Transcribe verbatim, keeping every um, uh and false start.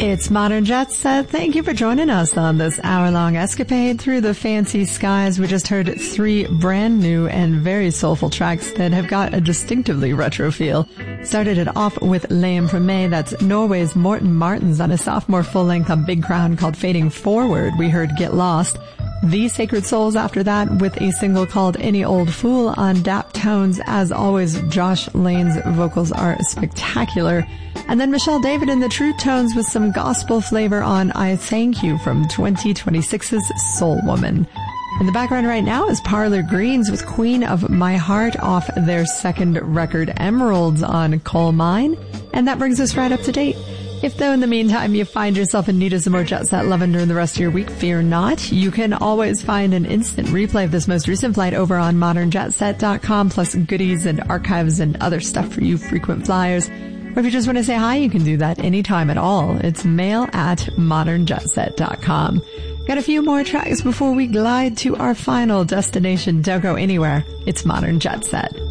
It's Modern Jet Set. Thank you for joining us on this hour-long escapade through the fancy skies. We just heard three brand new and very soulful tracks that have got a distinctively retro feel. Started it off with Liam from May. That's Norway's Morten Martens on a sophomore full-length on Big Crown called Fading Forward. We heard Get Lost. The Sacred Souls after that with a single called Any Old Fool on Dap Tones. As always, Josh Lane's vocals are spectacular. And then Michelle David in the True Tones with some gospel flavor on I Thank You from twenty twenty-six's Soul Woman. In the background right now is Parlor Greens with Queen of My Heart off their second record Emeralds on Coal Mine. And that brings us right up to date. If, though, in the meantime, you find yourself in need of some more Jet Set loving during the rest of your week, fear not. You can always find an instant replay of this most recent flight over on modern jet set dot com, plus goodies and archives and other stuff for you frequent flyers. Or if you just want to say hi, you can do that anytime at all. It's mail at modern jet set dot com. Got a few more tracks before we glide to our final destination. Don't go anywhere. It's Modern Jet Set.